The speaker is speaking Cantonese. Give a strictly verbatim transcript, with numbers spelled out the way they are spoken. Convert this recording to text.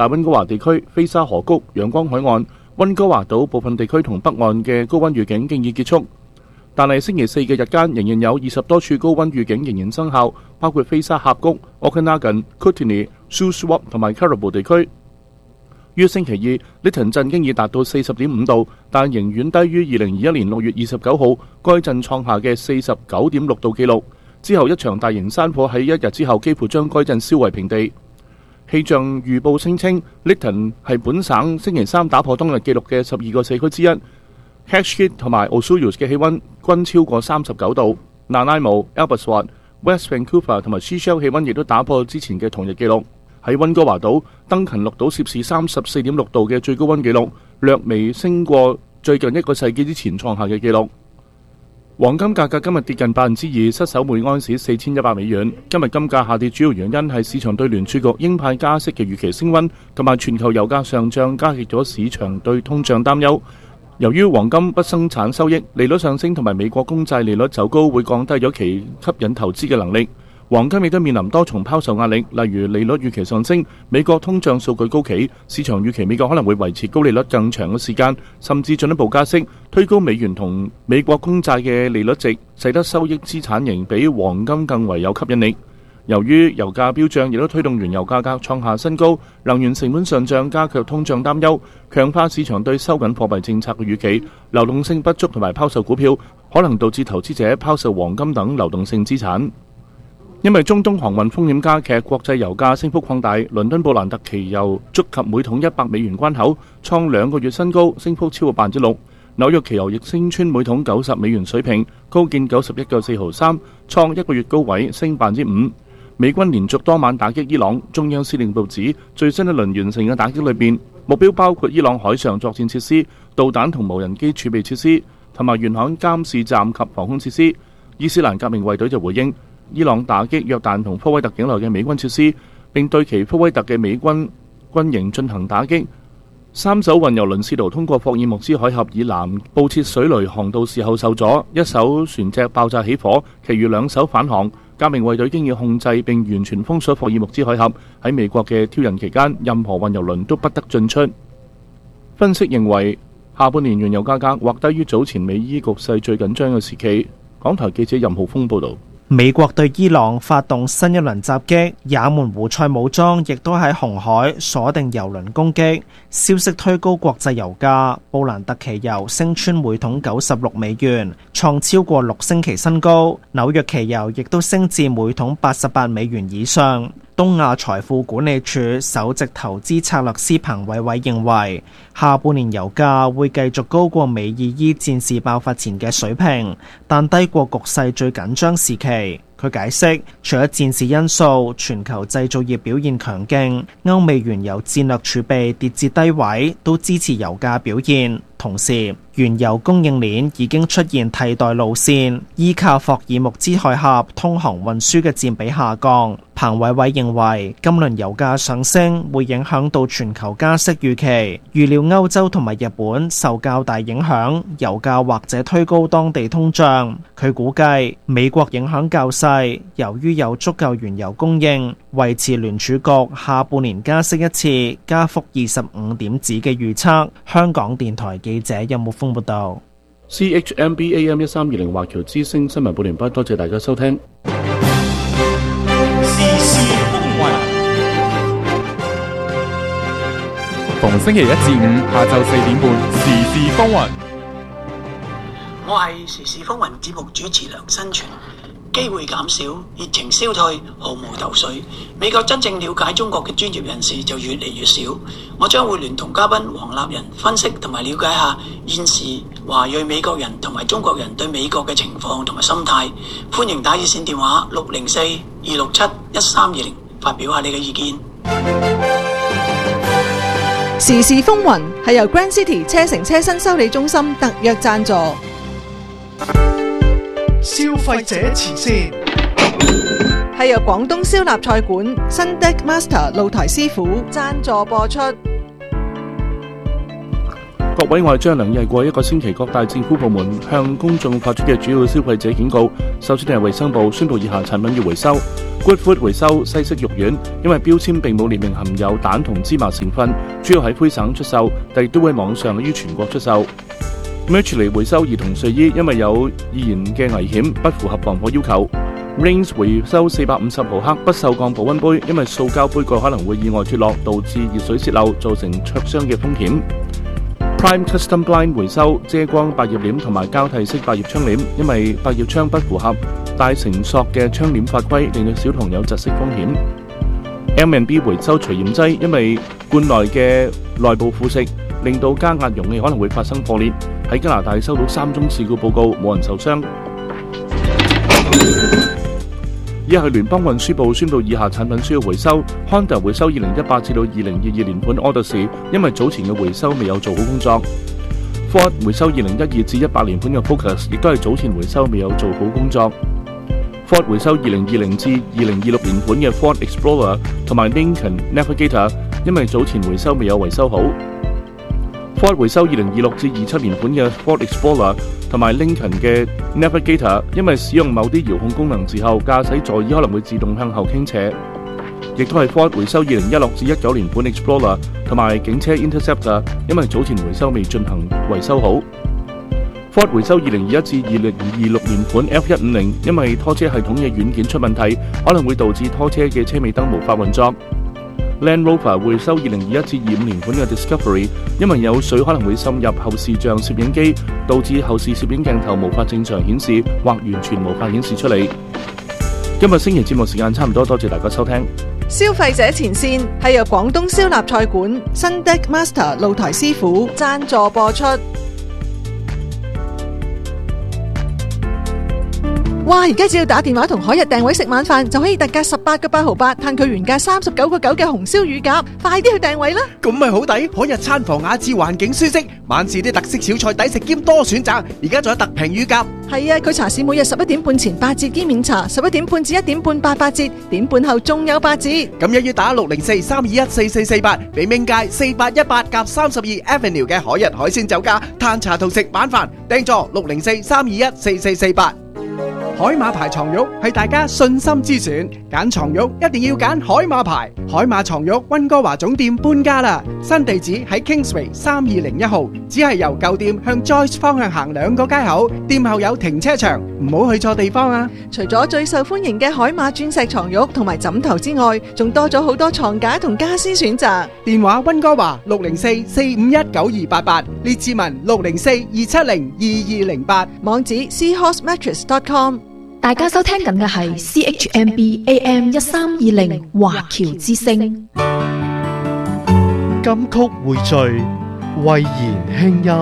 大溫哥華地區、菲沙河谷、陽光海岸、溫哥華島部分地區同北岸嘅高溫預警經已結束。但係星期四嘅日間仍然有二十多處高溫預警仍然生效，包括菲沙峽谷、Okanagan、Kootenay、Shuswap 同埋 Caribou 地區。於星期二，利頓鎮經已達到四十點五度，但仍遠低於二零二一年六月二十九號該鎮創下嘅四十九點六度紀錄。之後一場大型山火喺一日之後幾乎將該鎮燒為平地。氣象預報聲稱，利頓係本省星期三打破當日紀錄嘅十二個社區之一。Cascade 同埋 Osoyoos 嘅氣溫均超過三十九度。Nanaimo、Albaswat、West Vancouver 同埋 Sechelt 氣溫亦都打破之前嘅同日紀錄。喺溫哥華島，登勤錄到攝氏三十四點六度嘅最高溫紀錄，略微升過最近一個世紀之前創下嘅紀錄。黃金價格今日跌近百分之二，失守每盎司四千一百美元。今日金價下跌主要原因係市場對聯儲局鷹派加息嘅預期升溫，同埋全球油價上漲加劇咗市場對通脹擔憂。由於黃金不生產收益，利率上升同埋美國公債利率走高，會降低咗其吸引投資嘅能力。黃金亦都面臨多重拋售壓力，例如利率預期上升、美國通脹數據高企、市場預期美國可能會維持高利率更長嘅時間，甚至進一步加息，推高美元同美國公債嘅利率值，使得收益資產型比黃金更為有吸引力。由於油價飆漲，亦都推動原油價格創下新高，能源成本上漲加劇通脹擔憂，強化市場對收緊貨幣政策嘅預期。流動性不足同埋拋售股票，可能導致投資者拋售黃金等流動性資產。因為中東航運風險加劇，國際油價升幅擴大，倫敦布蘭特期油觸及每桶一百美元關口，創兩個月新高，升幅超過百分之六。紐約期油亦升穿每桶九十美元水平，高見九十一個四毫三，創一個月高位，升百分之五。美軍連續多晚打擊伊朗，中央司令部指最新一輪完成嘅打擊裏邊，目標包括伊朗海上作戰設施、導彈同無人機儲備設施，同埋沿海監視站及防空設施。伊斯蘭革命衛隊就回應，伊朗打擊約旦同科威特境內嘅美軍設施，並對其科威特嘅美軍軍營進行打擊。三艘運油輪試圖通過霍爾木茲海峽以南布設水雷航道時候受阻，一艘船隻爆炸起火，其餘兩艘返航。革命衛隊經已控制並完全封鎖霍爾木茲海峽。喺美國嘅挑釁期間，任何運油輪都不得進出。分析認為，下半年原油價格或低於早前美伊局勢最緊張嘅時期。港台記者任浩峰報導。 美國對伊朗發動新一輪襲擊，也門胡塞武裝亦都喺紅海鎖定油輪攻擊，消息推高國際油價，布蘭特期油升穿每桶九十六美元，創超過六星期新高，紐約期油亦都升至每桶八十八美元以上。東亞財富管理處首席投資策略師彭偉偉認為，下半年油價會繼續高過美伊伊戰事爆發前嘅水平，但低過局勢最緊張時期。佢解釋，除咗戰事因素，全球製造業表現強勁，歐美原油戰略儲備跌至低位，都支持油價表現。同時，原油供應鏈已經出現替代路線，依靠霍爾木茲海峽通航運輸嘅佔比下降。彭偉偉認為，今輪油價上升會影響到全球加息預期，預料歐洲同埋日本受較大影響，油價或者推高當地通脹。佢估計美國影響較細，由於有足夠原油供應，維持聯儲局下半年加息一次，加幅二十五點子嘅預測。香港電台記者任木峰報道。 C H M B A M 一三二零華僑之聲新聞報連畢，多謝大家收聽。 時事風雲，逢星期一至五下晝四點半，時事風雲。 我係時事風雲節目主持梁新全。機會減少，熱情消退，毫無頭緒。美國真正了解中國嘅專業人士就越嚟越少。我將會聯同嘉賓黃立仁分析同埋了解下現時華裔美國人同埋中國人對美國嘅情況同埋心態。歡迎打熱線電話六零四二六七一三二零發表下你嘅意見。 時事風雲係由 Grand City 車城車身修理中心特約贊助。 消費者前線係由廣東燒臘菜館新 Deck Master 露台師傅贊助播出。 各委外將梁毅過一個星期各大政府部門向公眾發出嘅主要消費者警告。首先係衛生部宣布以下產品要回收。Good Food 回收西式肉丸，因為標籤並冇列明含有蛋同芝麻成分，主要喺魁省出售，但亦都會網上於全國出售。Mutually 回收兒童睡衣，因為有易燃嘅危險，不符合防火要求。Rings 回收四百五十毫克不鏽鋼保溫杯，因為塑膠杯蓋可能會意外脫落，導致熱水洩漏，造成灼傷嘅風險。Prime Custom Blind 回收遮光百葉簾同埋交替式百葉窗簾，因為百葉窗不符合帶繩索嘅窗簾法規，令到小童有窒息風險。M and B 回收除鹽劑，因為罐內嘅內部腐蝕，令到加壓容器可能會發生破裂。喺加拿大收到三宗事故報告，冇人受傷。以下係聯邦運輸部宣布以下產品需要回收。Honda 回收二零一八至到二零二二年款 Odyssey， 因為早前嘅回收未有做好工作。Ford 回收二零一二至一八年款嘅 Focus， 亦都係早前回收未有做好工作。Ford 回收二零二零至二零二六年款嘅 Ford Explorer 同埋 Lincoln Navigator， 因為早前回收未有維修好。Ford 回收二零二六至二七年款嘅 Ford Explorer 同埋 Lincoln 嘅 Navigator， 因為使用某啲遙控功能之後，駕駛座椅可能會自動向後傾斜。亦都係 Ford 回收二零一六至一九年款 Explorer 同埋警車 Interceptor， 因為早前回收未進行維修好。Ford 回收二零二一至二零二六年款 F 一五零， 因為拖車系統嘅軟件出問題，可能會導致拖車嘅車尾燈無法運作。Land Rover 回收二零二一至二五年款嘅 Discovery， 因為有水可能會滲入後視像攝影機，導致後視攝影鏡頭無法正常顯示或完全無法顯示出嚟。今日星期節目時間差唔多，多謝大家收聽。 消費者前線係由廣東燒臘菜館新 Deck Master 露台師傅贊助播出。哇！而家只要打電話同海日訂位食晚飯，就可以特價十八個八毫八，嘆佢原價三十九個九嘅紅燒乳鴿，快啲去訂位啦！ 咁咪好抵，海日餐房雅致，環境舒適，晚市啲特色小菜抵食兼多選擇，而家仲有特平乳鴿。 係啊，佢茶市每日十一點半前八折兼免茶，十一點半至一點半八八折，點半後仲有八折。 咁一於打六零四三二一四四四八，俾明街四八一八夾三十二 Avenue 嘅海日海鮮酒家，嘆茶同食晚飯，訂座六零四三二一四四四八。海馬牌床褥係大家信心之選，揀床褥一定要揀海馬牌。海馬床褥溫哥華總店搬家啦，新地址喺 Kingsway 三二零一號，只係由舊店向 Joyce 方向行兩個街口，店後有停車場，唔好去錯地方啊！ 除咗最受歡迎嘅海馬鑽石床褥同埋枕頭之外，仲多咗好多床架同家私選擇。 電話溫哥華六零四四五一九二八八，列治文六零四二七零二二零八， 網址 seahorse mattress dot com。 大家收聽緊嘅係 C H M B A M 一三二零華僑之聲。 金曲匯聚，慧言輕音。